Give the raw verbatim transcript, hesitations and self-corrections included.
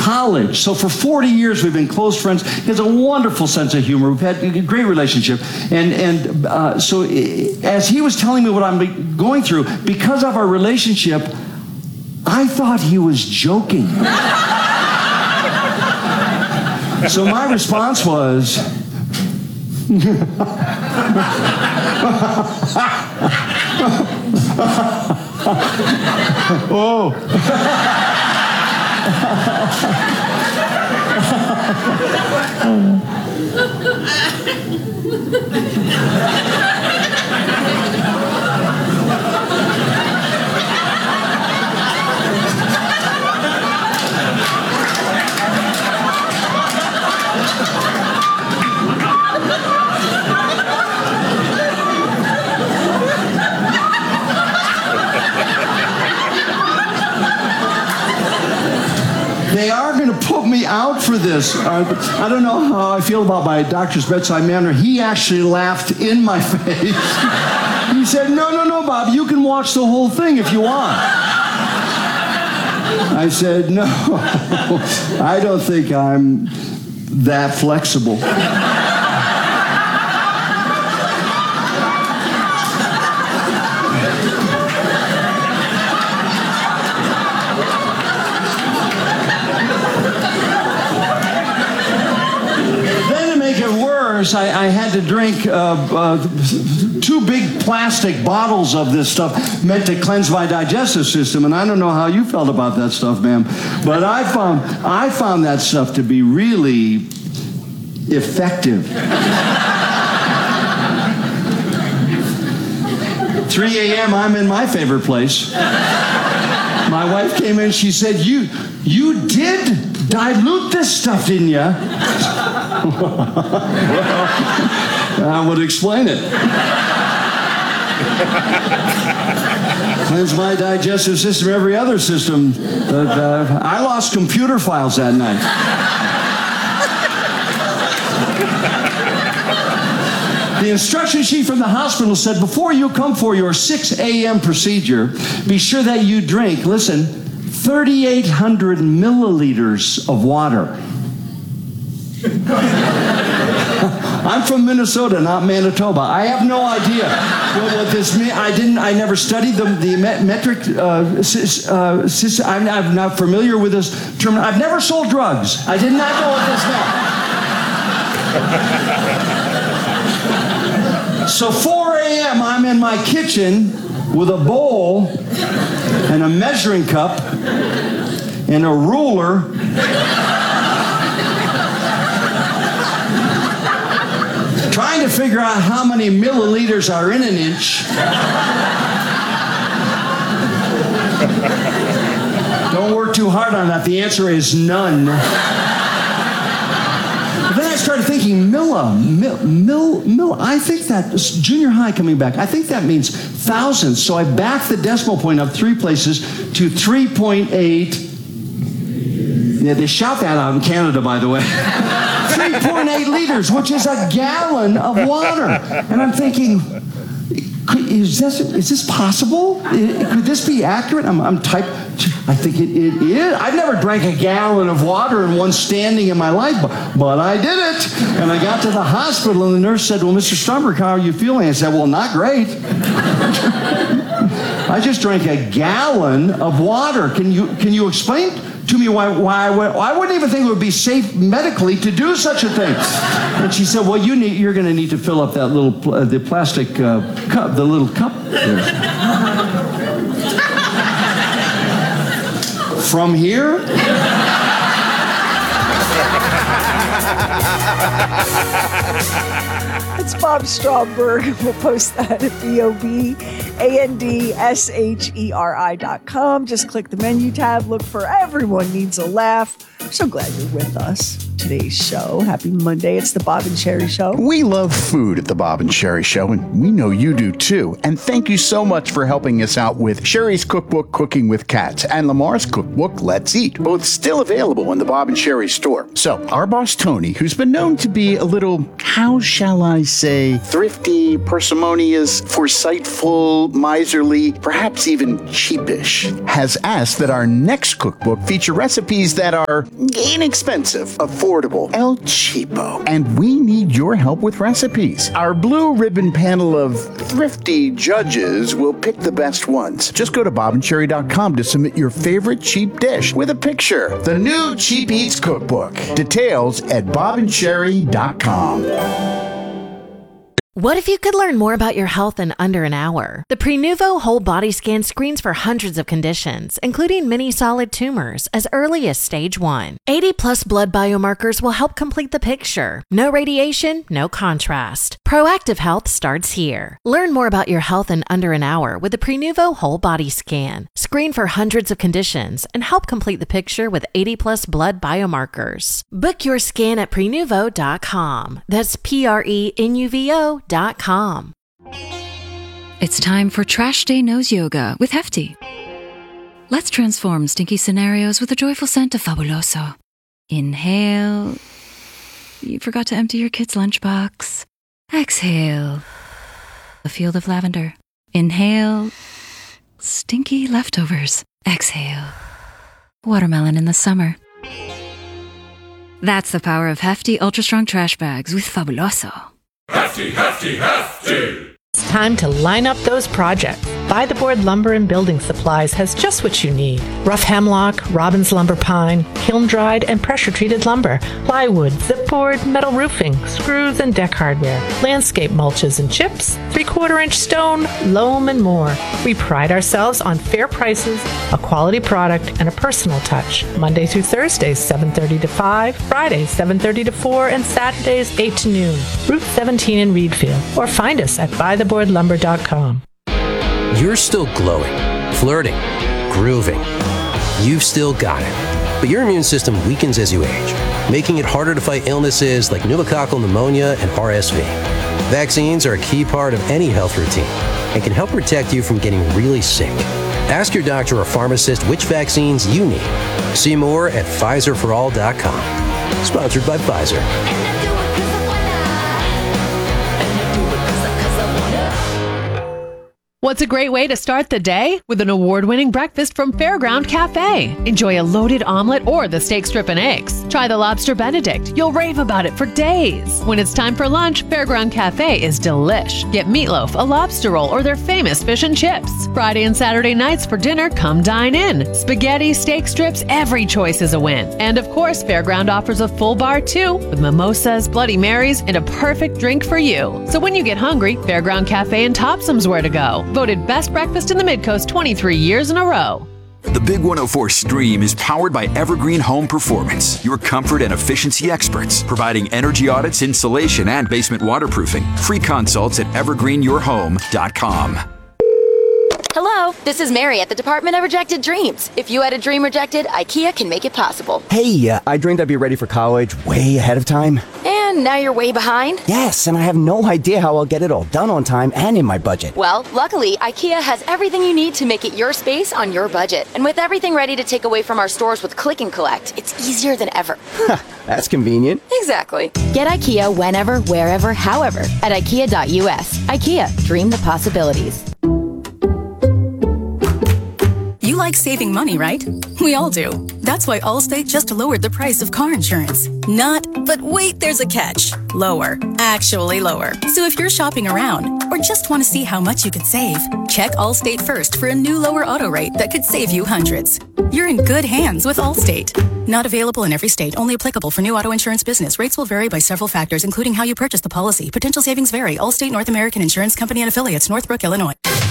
college. So for forty years, we've been close friends. He has a wonderful sense of humor. We've had a great relationship. And, and uh, so as he was telling me what I'm going through, because of our relationship, I thought he was joking. So my response was, oh. They are going to put me out for this. Uh, I don't know how I feel about my doctor's bedside manner. He actually laughed in my face. He said, no, no, no, Bob, you can watch the whole thing if you want. I said, no, I don't think I'm that flexible. I, I had to drink uh, uh, two big plastic bottles of this stuff meant to cleanse my digestive system, and I don't know how you felt about that stuff, ma'am, but I found I found that stuff to be really effective. three a.m. I'm in my favorite place. My wife came in. She said, "You you did dilute this stuff, didn't you?" Well, I would explain it. Cleanse my digestive system, every other system. But, uh, I lost computer files that night. The instruction sheet from the hospital said, before you come for your six a.m. procedure, be sure that you drink, listen, thirty-eight hundred milliliters of water. I'm from Minnesota, not Manitoba. I have no idea what, what this means. I didn't. I never studied the the metric. Uh, uh, I'm, I'm not familiar with this term. I've never sold drugs. I did not know what this meant. So four a.m. I'm in my kitchen with a bowl and a measuring cup and a ruler. Trying to figure out how many milliliters are in an inch. Don't work too hard on that. The answer is none. But then I started thinking, milla, mil, mil, mil. I think that junior high coming back. I think that means thousands. So I backed the decimal point up three places to three point eight. Yeah, they shout that out in Canada, by the way. three point eight liters, which is a gallon of water. And I'm thinking, is this, is this possible? Could this be accurate? I'm, I'm type, I think it, it is. I've never drank a gallon of water in one standing in my life, but, but I did it. And I got to the hospital, and the nurse said, well, Mister Stromberg, how are you feeling? I said, well, not great. I just drank a gallon of water. Can you, can you explain to me why, why, why I wouldn't even think it would be safe medically to do such a thing. And she said, well, you need, you're going to need to fill up that little, uh, the plastic uh, cup, the little cup there. From here? It's Bob Stromberg. We'll post that at B O B A N D S H E R I dot com. Just click the menu tab. Look for Everyone Needs a Laugh. I'm so glad you're with us. Today's show. Happy Monday. It's the Bob and Sherry Show. We love food at the Bob and Sherry Show, and we know you do too. And thank you so much for helping us out with Sherry's cookbook, Cooking with Cats, and Lamar's cookbook, Let's Eat, both still available in the Bob and Sherry store. So, our boss Tony, who's been known to be a little, how shall I say, thrifty, parsimonious, foresightful, miserly, perhaps even cheapish, has asked that our next cookbook feature recipes that are inexpensive, affordable, El Cheapo. And we need your help with recipes. Our blue ribbon panel of thrifty judges will pick the best ones. Just go to bob and sherry dot com to submit your favorite cheap dish with a picture. The new Cheap Eats Cookbook. Details at bob and sherry dot com. What if you could learn more about your health in under an hour? The Prenuvo Whole Body Scan screens for hundreds of conditions, including many solid tumors, as early as stage one. eighty plus blood biomarkers will help complete the picture. No radiation, no contrast. Proactive health starts here. Learn more about your health in under an hour with the Prenuvo Whole Body Scan. Screen for hundreds of conditions and help complete the picture with eighty plus blood biomarkers. Book your scan at prenuvo dot com. That's P R E N U V O dot com. It's time for Trash Day Nose Yoga with Hefty. Let's transform stinky scenarios with the joyful scent of Fabuloso. Inhale. You forgot to empty your kid's lunchbox. Exhale. A field of lavender. Inhale. Stinky leftovers. Exhale. Watermelon in the summer. That's the power of Hefty Ultra Strong Trash Bags with Fabuloso. Hefty, hefty, hefty! It's time to line up those projects. By the Board Lumber and Building Supplies has just what you need. Rough hemlock, Robbins lumber pine, kiln-dried and pressure-treated lumber, plywood, zipboard, metal roofing, screws and deck hardware, landscape mulches and chips, three-quarter inch stone, loam, and more. We pride ourselves on fair prices, a quality product, and a personal touch. Monday through Thursdays, seven thirty to five, Fridays, seven thirty to four, and Saturdays, eight to noon. Route seventeen in Reedfield. Or find us at buy the board lumber dot com. You're still glowing, flirting, grooving. You've still got it. But your immune system weakens as you age, making it harder to fight illnesses like pneumococcal pneumonia and R S V. Vaccines are a key part of any health routine and can help protect you from getting really sick. Ask your doctor or pharmacist which vaccines you need. See more at Pfizer for all dot com. Sponsored by Pfizer. What's a great way to start the day? With an award-winning breakfast from Fairground Cafe. Enjoy a loaded omelet or the steak strip and eggs. Try the lobster Benedict. You'll rave about it for days. When it's time for lunch, Fairground Cafe is delish. Get meatloaf, a lobster roll, or their famous fish and chips. Friday and Saturday nights for dinner, come dine in. Spaghetti, steak strips, every choice is a win. And of course, Fairground offers a full bar too, with mimosas, Bloody Marys, and a perfect drink for you. So when you get hungry, Fairground Cafe and Topsum's where to go. Voted best breakfast in the Midcoast twenty-three years in a row. The Big one oh four Stream is powered by Evergreen Home Performance, your comfort and efficiency experts, providing energy audits, insulation, and basement waterproofing. Free consults at evergreen your home dot com. Hello, this is Mary at the Department of Rejected Dreams. If you had a dream rejected, IKEA can make it possible. Hey, uh, I dreamed I'd be ready for college way ahead of time. And now you're way behind? Yes, and I have no idea how I'll get it all done on time and in my budget. Well, luckily, IKEA has everything you need to make it your space on your budget. And with everything ready to take away from our stores with Click and Collect, it's easier than ever. That's convenient. Exactly. Get IKEA whenever, wherever, however at ikea dot U S. IKEA, dream the possibilities. You like saving money, right? We all do. That's why Allstate just lowered the price of car insurance. Not, but wait, there's a catch. Lower. Actually lower. So if you're shopping around or just want to see how much you could save, check Allstate first for a new lower auto rate that could save you hundreds. You're in good hands with Allstate. Not available in every state. Only applicable for new auto insurance business. Rates will vary by several factors, including how you purchase the policy. Potential savings vary. Allstate North American Insurance Company and Affiliates, Northbrook, Illinois.